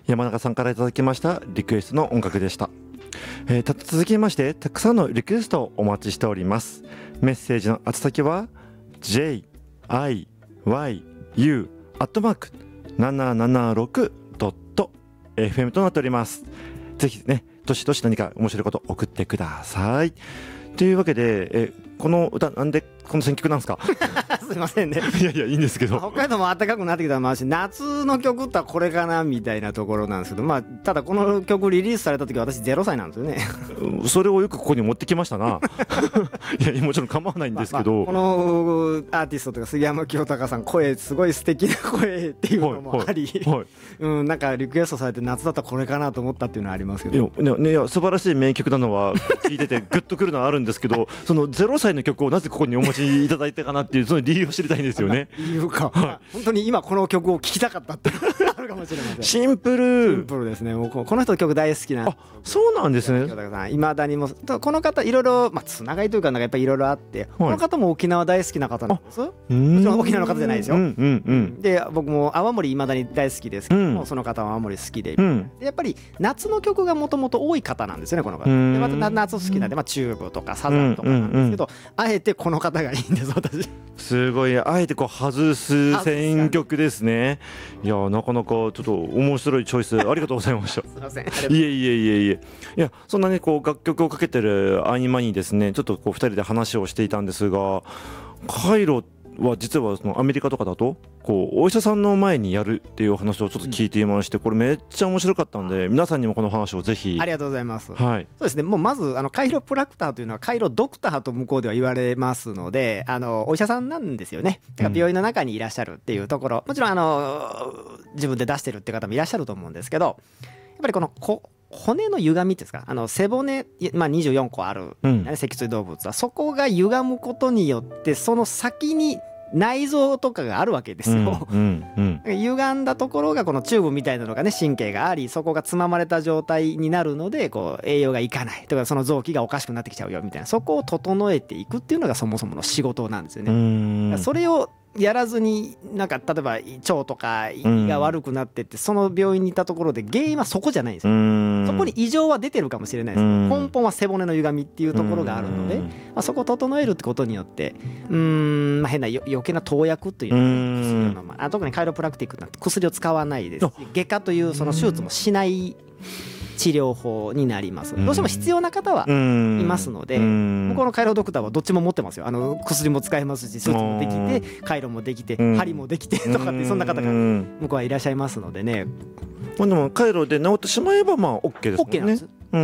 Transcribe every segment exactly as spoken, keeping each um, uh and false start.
山中さんからいただきましたリクエストの音楽でした。えー、た続きましてたくさんのリクエストをお待ちしております。メッセージの宛先は ジェイアイワイユー アットマーク ななななろく ドット エフエム となっております。ぜひね、どしどし何か面白いこと送ってください。というわけで、えこの歌なんでこの選曲なんですか？ すいませんね。 いやいやいいんですけど、 北海道も暖かくなってきたらまあし、夏の曲ってこれかなみたいなところなんですけど、まあただこの曲リリースされた時私ゼロさいなんですよね。 それをよくここに持ってきましたな。いやもちろん構わないんですけど、まあまあ、 このアーティストとか杉山清隆さん声すごい素敵な声っていうのもあり、はいはいはい、うん、なんかリクエストされて夏だったらこれかなと思ったっていうのはありますけど、 いや、ね、いや素晴らしい名曲なのは聞いててグッとくるのはあるんですけどそのゼロさいの曲をなぜここにお持ちいただいたかなっていうその理由を知りたいんですよね。 理由か、はい、本当に今この曲を聴きたかったってあるかもしれません。 シンプルシンプルですね。もうこの人の曲大好きな。 あ、そうなんですね。 いまだにもこの方いろいろまあつながりというかなんかやっぱりいろいろあって、はい、この方も沖縄大好きな方なんです。もちろん沖縄の方じゃないですよ。うんうんうん、で僕も泡盛いまだに大好きですけども、うん、その方は泡盛好きで、うん、でやっぱり夏の曲がもともと多い方なんですよねこの方。でまた夏好きなんで、まあ、チューブとかサザンとかなんですけど、うんうんうん、あえてこの方がいいんです私。 すごいあえてこう外す選曲ですね。いやなかなかちょっと面白いチョイスありがとうございました。すいません。いえいえいえいえ。いやそんなねこう楽曲をかけてる合間にですねちょっとこうふたりで話をしていたんですが、カイロは実はそのアメリカとかだとこうお医者さんの前にやるっていう話をちょっと聞いていまして、これめっちゃ面白かったんで皆さんにもこの話をぜひ。 ありがとうございます、 はい、 そうですね。もうまずあのカイロプラクターというのはカイロドクターと向こうでは言われますので、あのお医者さんなんですよね。だから病院の中にいらっしゃるっていうところ、うん、もちろんあの自分で出してるって方もいらっしゃると思うんですけど、やっぱりこのこ骨の歪みっていうんですか、あの背骨、まあ、にじゅうよんこある、うん、脊椎動物はそこが歪むことによってその先に内臓とかがあるわけですよ、うんうんうん、歪んだところがこのチューブみたいなのがね神経があり、そこがつままれた状態になるのでこう栄養がいかないとかその臓器がおかしくなってきちゃうよみたいな、そこを整えていくっていうのがそもそもの仕事なんですよね。うん、それをやらずになんか例えば腸とか胃が悪くなってってその病院にいたところで原因はそこじゃないんですよ。そこに異常は出てるかもしれないですけど根本は背骨の歪みっていうところがあるので、まあ、そこを整えるってことによってうーん、まあ、変な余計な投薬というのは、まあ、特にカイロプラクティックなんて薬を使わないですし外科というその手術もしない治療法になります。どうしても必要な方はいますので、向こうのカイロドクターはどっちも持ってますよ。あの薬も使えますし手術もできてカイロもできて針もできてとかってそんな方が向こうはいらっしゃいますのでね。 まあ、でもカイロで治ってしまえばまあ OK ですもんね。 OK なんです。うん、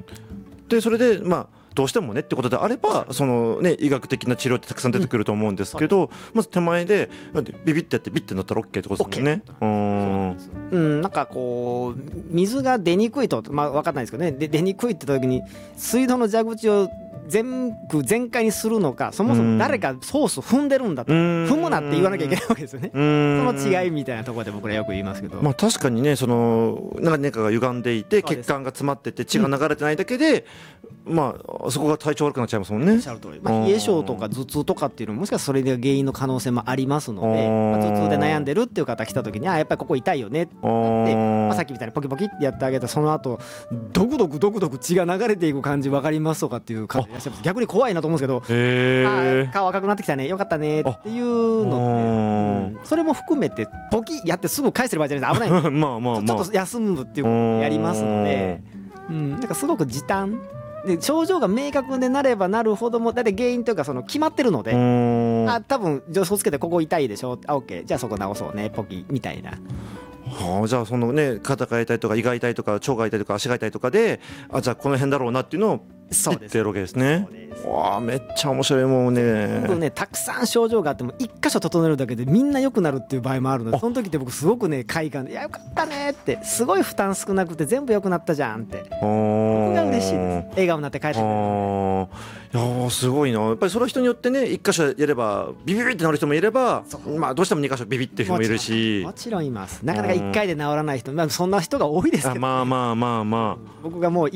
でそれでまあどうしてもねってことであればその、ね、医学的な治療ってたくさん出てくると思うんですけど、うん、まず手前でビビってやってビッてなったら OK ってことですもんね。 うん、なんかこう水が出にくいと、まあ、分かんないですけどね、で出にくいって時に水道の蛇口を全部全開にするのか、そもそも誰かソース踏んでるんだと、踏むなって言わなきゃいけないわけですよね。その違いみたいなところで僕らよく言いますけど、 まあ、確かにねその何かが歪んでいて血管が詰まってて血が流れてないだけで、うん、まあそこが体調悪くなっちゃいますもんね。おっしゃる通り、まあ、冷え性とか頭痛とかっていうのももしかしたらそれが原因の可能性もありますので、まあ、頭痛で悩んでるっていう方来た時にあやっぱりここ痛いよねってなって、まあ、さっきみたいにポキポキってやってあげたその後ドクドクドクドク血が流れていく感じ分かりますとかっていう方いらっしゃいます。逆に怖いなと思うんですけど、へあ顔赤くなってきたねよかったねっていうのって、うん、それも含めてポキやってすぐ返せる場合じゃないです危ないまあまあ、まあ、ちょっと休むっていうことをやりますので、うん、なんかすごく時短で症状が明確でなればなるほどもだって原因というかその決まってるので、あ多分助走つけてここ痛いでしょあ OK じゃあそこ直そうねポキみたいな。 はあ、じゃあそのね肩が痛いとか胃が痛いとか腸が痛いとか足が痛いとかであじゃあこの辺だろうなっていうのを言ってるわけですね。わあめっちゃ面白いもんね。 僕ねたくさん症状があっても一箇所整えるだけでみんな良くなるっていう場合もあるので、その時って僕すごくね快感でいやよかったねってすごい負担少なくて全部良くなったじゃんって僕が嬉しいです。笑顔になって帰ってくる。 いやすごいな。やっぱりその人によってね一箇所やればビビビってなる人もいれば、まあ、どうしても二箇所ビビっていう人もいるし、 もちろんいます。なかなか一回で治らない人、まあ、そんな人が多いですけど、ね、 まあまあまあまあ僕がもうい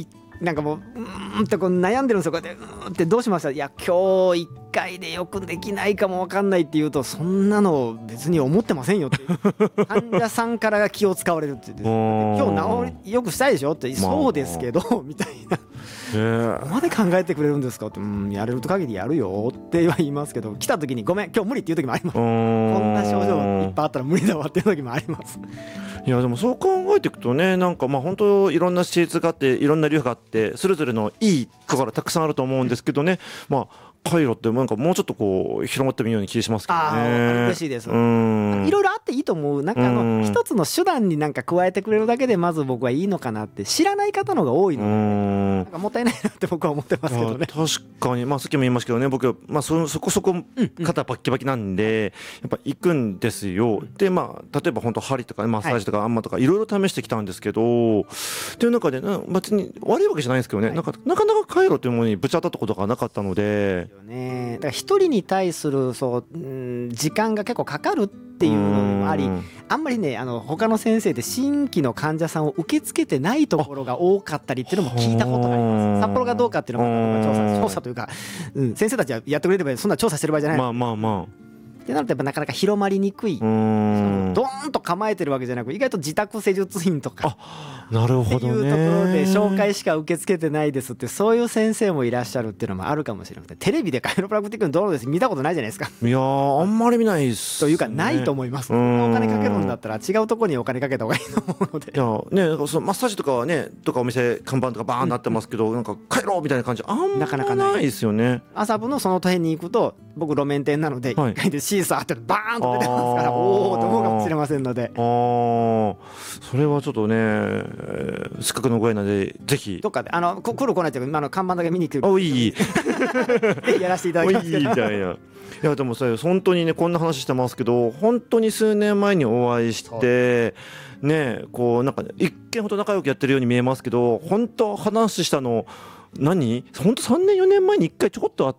なんかもううーんってこう悩んでるんですよ。こうやってうーんってどうしました、いや今日いっかいでよくできないかも分かんないって言うと、そんなの別に思ってませんよって患者さんからが気を使われるって言って今日治りよくしたいでしょって、まあ、そうですけどみたいな。ここまで考えてくれるんですかって、うん、やれる限りやるよっては言いますけど、来た時にごめん今日無理っていう時もあります。こんな症状いっぱいあったら無理だわっていう時もあります。 いやでもそう考えていくとね、なんかまあ本当いろんな施設があっていろんな流派があってそれぞれのいいところたくさんあると思うんですけどね、まあカイロってなんかもうちょっとこう広まってみように気しますけどね。 あ嬉しいです。いろいろあっていいと思う。なんかあの一つの手段になんか加えてくれるだけでまず僕はいいのかなって、知らない方のが多いので、なんかもったいないなって僕は思ってますけどね。 確かに、まあさっきも言いましたけどね、僕はまあ そ, そこそこ肩バッキバキなんでやっぱ行くんですよ。でまあ例えば本当針とかマッサージとかあんまとかいろいろ試してきたんですけど、っていう中で別に悪いわけじゃないんですけどね、なんかなかなかカイロというものにぶち当たったことがなかったので。 ね、だから一人に対するそう、うん、時間が結構かかるっていうのもあり、あんまりねあの他の先生で新規の患者さんを受け付けてないところが多かったりっていうのも聞いたことがあります。札幌がどうかっていうのも調査、調査というか、うん、先生たちはやってくれればそんな調査してる場合じゃない。 まあまあまあってなるとやっぱなかなか広まりにくい。ドーンと構えてるわけじゃなく、意外と自宅施術院とかなるほどねっていうところで紹介しか受け付けてないですって、そういう先生もいらっしゃるっていうのもあるかもしれなくて、テレビでカイロプラクティックのどうです見たことないじゃないですか。 いやーあんまり見ないっす、ね、 というかないと思います。お金かけるんだったら違うところにお金かけた方がいいと思うので。 いやね、そのマッサージとかはねとかお店看板とかバーンなってますけど、うん、なんかカイロみたいな感じあんまないですよね。 麻布のその辺に行くと僕路面店なので、はい、いっかいでシーサーってバーンと出てますから、おおと思うかもしれませんので、 あそれはちょっとね、えー、せっかくのご縁なのでぜひどっかであの来る来ないっていうか今の看板だけ見に来るおいいやらせていただきますけど、 いいみたいな。いやでもさ本当にねこんな話してますけど、本当に数年前にお会いしてね、こうなんか一見ほど仲良くやってるように見えますけど、本当話したの何本当さんねんよねんまえにいっかいちょこっとあって、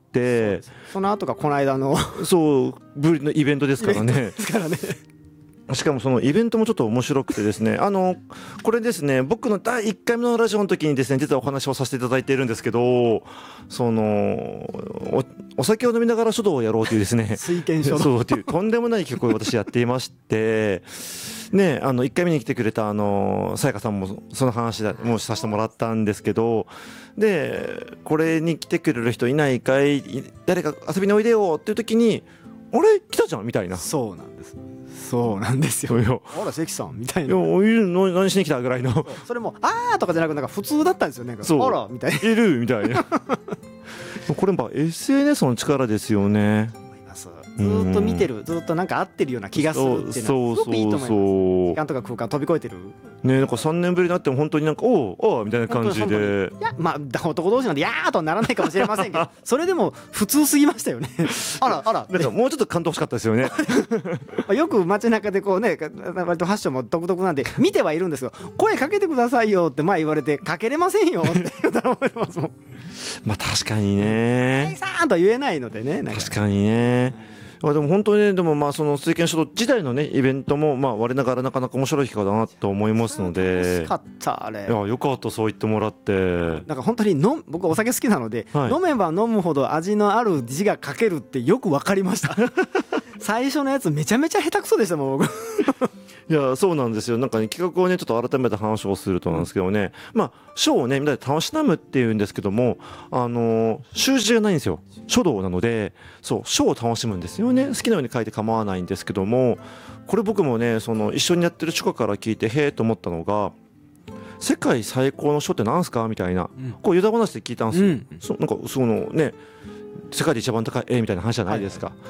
そ, その後がこの間のそうぶりのイベントですからね。 ですからね。 しかもそのイベントもちょっと面白くてですね、あのこれですね、僕のだいいっかいめのラジオの時にですね実はお話をさせていただいているんですけど、その お, お酒を飲みながら書道をやろうというですね水拳書道そうというとんでもない企画を私やっていましてね、あのいっかいめに来てくれたあのさやかさんもその話もさせてもらったんですけど、でこれに来てくれる人いないかい、誰か遊びにおいでよっていう時にあれ来たじゃんみたいな。 そうなんですそうなんですよ。あら関さんみたいな。 いや何しに来たぐらいの。そ, それもあーとかじゃなくなんか普通だったんですよね。 そうあらみたいな。 いるみたいな。これやっぱ エスエヌエス の力ですよね。 ずっと見てる、ずっとなんか合ってるような気がするっていうのはすごくいいと思います。時間とか空間飛び越えてるね、なんかさんねんぶりになっても本当になんかおうおうみたいな感じで、 いやまあ男同士なんでやーとはならないかもしれませんけどそれでも普通すぎましたよね。あらあらなんかもうちょっと感動欲しかったですよね。 よく街中でこうね割とファッションも独特なんで見てはいるんですけど、声かけてくださいよって前言われてかけれませんよって言うたら思いますもん。 まあ確かにね、 はいさーんとは言えないのでね。 確かにね。でも本当にね、でもまあその水拳書道自体のねイベントもまあ我ながらなかなか面白い企画だなと思いますので、 楽しかったあれ。 いやよかったそう言ってもらって。 なんか本当に飲僕お酒好きなので、はい、飲めば飲むほど味のある字が書けるってよく分かりました。最初のやつめちゃめちゃ下手くそでしたもん僕。 いやそうなんですよ。なんかね企画をねちょっと改めて話をするとなんですけどね、まあ書をねみんなでたしなむっていうんですけども、あのー、習字じゃないんですよ。書道なので、そう書を楽しむんですよね。好きなように書いて構わないんですけども、これ僕もねその一緒にやってる書家から聞いてへえと思ったのが、世界最高の書ってなんすかみたいな、うん、こう湯だ話で聞いたんですよ、うん、そなんかそのね世界で一番高い絵みたいな話じゃないですか、はい、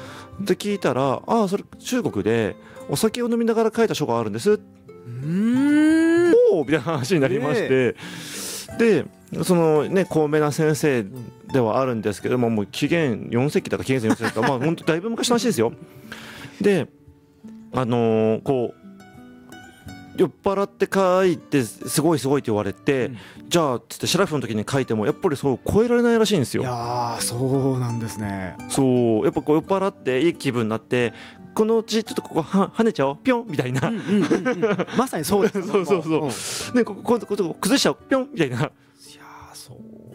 って聞いたら、ああそれ中国でお酒を飲みながら書いた書があるんです。うーんおーみたいな話になりまして、でそのね高名な先生ではあるんですけども、もう紀元よん世紀だか紀元よん世紀だかまあ本当だいぶ昔の話ですよ。であのー、こう酔っ払って書いてすごいすごいって言われて、うん、じゃあつってシラフの時に書いてもやっぱりそう超えられないらしいんですよ。 いやそうなんですね。 そうやっぱこう酔っ払っていい気分になって、このうちちょっとここは跳ねちゃおうぴょんみたいな、うんうんうんうん、 まさにそうです。 そうそうそう、うん、ねここここ崩しちゃおうぴょんみたいな。いやそ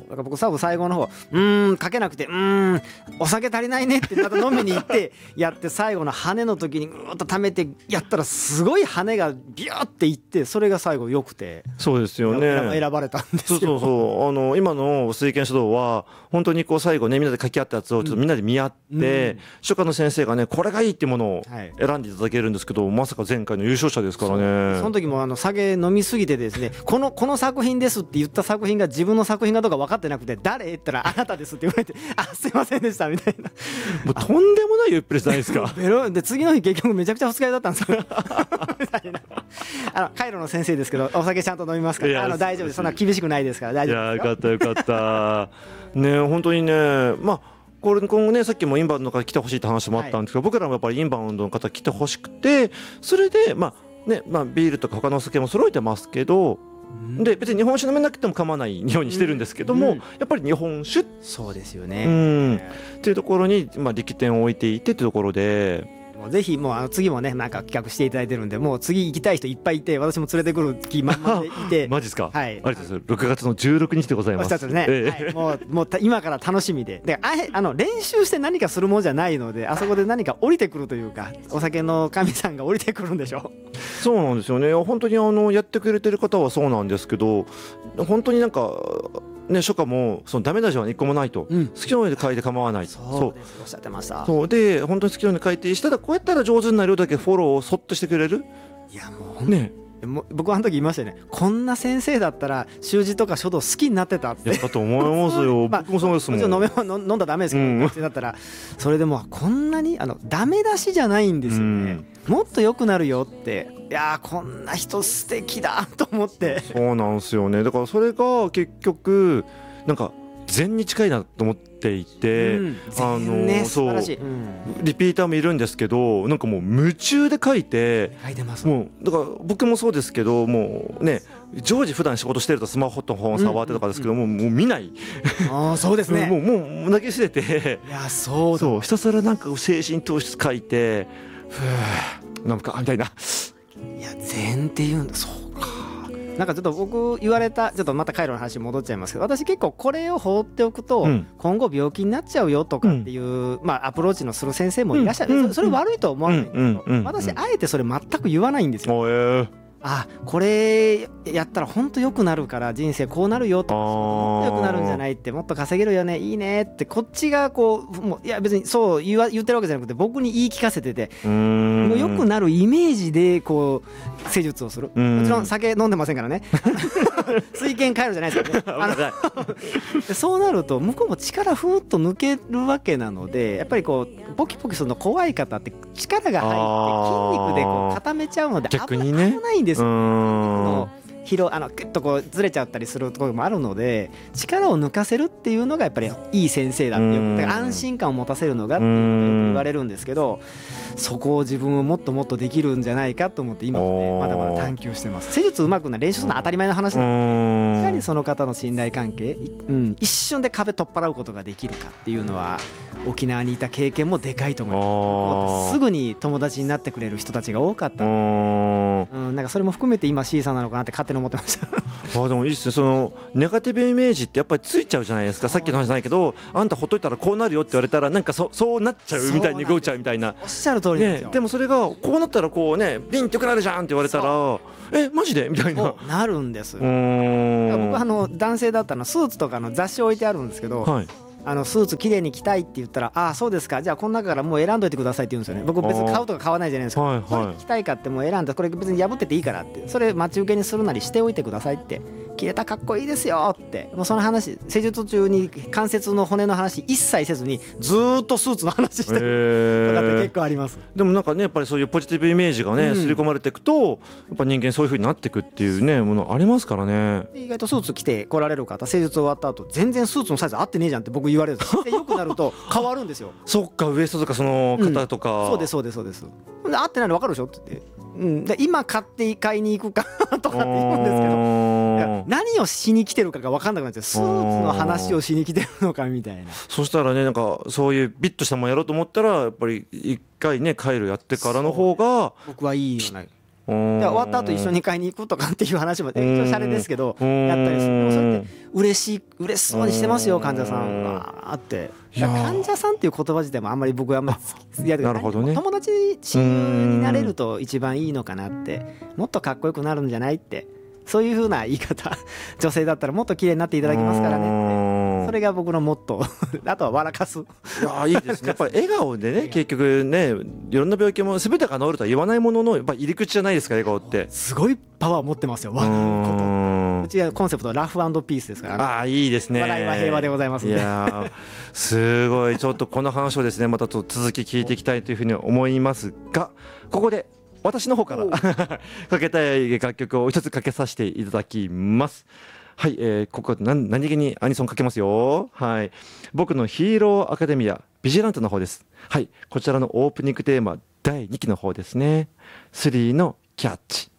だから僕多分最後の方うーんかけなくてうーんお酒足りないねってまた飲みに行ってやって最後の羽の時にぐーっと溜めてやったらすごい羽がビューっていってそれが最後良くてそうですよね選ばれたんですよ。 そうそうそうあの今の水拳書道は本当にこう最後ねみんなで書き合ったやつをちょっとみんなで見合って、うん、書家の先生がねこれがいいっていうものを選んでいただけるんですけど、はい、まさか前回の優勝者ですからね。 そ, その時もあの酒飲みすぎてですねこのこの作品ですって言った作品が自分の作品かどうか分かってなくて誰って言ったらあなたですって言われてあすいませんでしたみたいなもうとんでもないゆっぷりじゃないですかベロで次の日結局めちゃくちゃ二日酔いだったんですよみたいなあのカイロの先生ですけどお酒ちゃんと飲みますからあの大丈夫ですそんな厳しくないですから大丈夫ですよ。 いやよかったよかったね本当にねまあこれ今後ねさっきもインバウンドの方来てほしいって話もあったんですけど、はい、僕らもやっぱりインバウンドの方来てほしくてそれでまあねまあビールとか他のお酒も揃えてますけどで別に日本酒飲めなくても構わないようにしてるんですけども、うん、やっぱり日本酒そうですよね、 うん、っていうところに、まあ、力点を置いていてというところでもうぜひもうあの次もねなんか企画していただいてるんでもう次行きたい人いっぱいいて私も連れてくる気満々でいてマジですか、 はい、 ありがとうございますろくがつのじゅうろくにちでございます、 ねええはい、もうもう今から楽しみででああの練習して何かするもんじゃないのであそこで何か降りてくるというかお酒の神さんが降りてくるんでしょそうなんですよね本当にあのやってくれてる方はそうなんですけど本当になんかね、書家もそのダメな字は一個もないと、うん、好きなように書いて構わないとそうですおっしゃってましたそうで本当に好きなように書いてしたらこうやったら上手になるようだけフォローをそっとしてくれるいやもうねもう僕はあの時言いましたよねこんな先生だったら習字とか書道好きになってたってやったと思いますよ、まあ、僕もそうですもんもちろん飲め飲んだらダメですけど、うん、だったらそれでもこんなにあのダメ出しじゃないんですよね、うん、もっと良くなるよっていやこんな人素敵だと思ってそうなんですよねだからそれが結局なんか禅に近いなと思っていて、うん、あの、ね、そう、うん、リピーターもいるんですけどなんかもう夢中で書いて書いてますもうだから僕もそうですけどもうね常時普段仕事してるとスマホと本触ってとかですけど、うんうん、もうもう見ないあそうですねもうもう投げ捨てていやそうそうひたすらなんか精神統一書いてふうなんかみたいないや禅っていうんだそうなんかちょっと僕言われたちょっとまたカイロの話に戻っちゃいますけど私結構これを放っておくと今後病気になっちゃうよとかっていうまあアプローチのする先生もいらっしゃるそれ悪いとは思わないんですけど私あえてそれ全く言わないんですよ。あこれやったら本当良くなるから人生こうなるよとかもっと良くなるんじゃないってもっと稼げるよねいいねってこっちがこうもういや別にそう言わ言ってるわけじゃなくて僕に言い聞かせててもう良くなるイメージでこう施術をするもちろん酒飲んでませんからね水拳帰るじゃないですかねあのそうなると向こうも力ふーっと抜けるわけなのでやっぱりこうポキポキするの怖い方って力が入って筋肉でこう固めちゃうので逆にね危ないんですよ。の広あのグッとこうずれちゃったりするところもあるので力を抜かせるっていうのがやっぱりいい先生だってよくだから安心感を持たせるのがっていうのがよく言われるんですけどそこを自分をもっともっとできるんじゃないかと思って今もねまだまだ探求してます。施術うまくな練習するのは当たり前の話なんです。いかにその方の信頼関係、うん、一瞬で壁取っ払うことができるかっていうのは沖縄にいた経験もでかいと思います。すぐに友達になってくれる人たちが多かった、うん、なんかそれも含めて今 C さんなのかなって勝手に思ってましたあでもいいですねそのネガティブイメージってやっぱりついちゃうじゃないですか。さっきの話じゃないけどあんたほっといたらこうなるよって言われたらなんか そ, そうなっちゃうみたいに動いちゃうみたいなおっしゃる通りですよ、 ね、でもそれがこうなったらこうねビンってよくなるじゃんって言われたらえマジでみたいななるんです。僕はあの男性だったのスーツとかの雑誌置いてあるんですけど、はいあのスーツきれいに着たいって言ったらああそうですかじゃあこの中からもう選んどいてくださいって言うんですよね。僕別に買うとか買わないじゃないですか、はいはい、これ着たいかってもう選んだこれ別に破ってていいからってそれ待ち受けにするなりしておいてくださいって着れたかっこいいですよってもうその話施術中に関節の骨の話一切せずにずーっとスーツの話してるとかって結構あります。 でもなんかねやっぱりそういうポジティブイメージがね刷り込まれていくとやっぱ人間そういう風になっていくっていうねものありますからね。 意外とスーツ着て来られる方施術終わった後全然スーツのサイズ合ってねえじゃんって僕言われるんですよ。よくなると変わるんですよそっかウエストとかその肩とか、 うん、そうですそうですそうですで合ってないの分かるでしょって言って、うん、で今買って買いに行くかとかって言うんですけど何をしに来てるかが分かんなくなっちゃう。スーツの話をしに来てるのかみたいな。 そしたらねなんかそういうビッとしたもんやろうと思ったらやっぱり一回ねカイロやってからの方が僕はいいよねで終わった後一緒に買いに行くとかっていう話も一応シャレですけどやったりする。それって嬉しい嬉しそうにしてますよ患者さんがあって。患者さんっていう言葉自体もあんまり僕はあんまり好き。なるほどね。友達親友になれると一番いいのかなって、もっとかっこよくなるんじゃないって、そういう風な言い方女性だったらもっと綺麗になっていただきますからねって、それが僕のモットーあとは笑かす。いやいいですね。やっぱり笑顔でね結局ねいろんな病気も全てが治るとは言わないもののやっぱ入り口じゃないですか笑顔って。 すごいパワー持ってますよ笑うこと。うちはコンセプトラフ&ピースですからね。 ああいいですね。 笑いは平和でございますんで。 いやすごいちょっとこの話をですねまたと続き聞いていきたいというふうに思いますが、ここで私の方からかけたい楽曲を一つかけさせていただきます。はい、えー、ここ何何気にアニソンかけますよ。はい、僕のヒーローアカデミアビジラントの方です。はい、こちらのオープニングテーマだいにきの方ですね。スリーのキャッチ。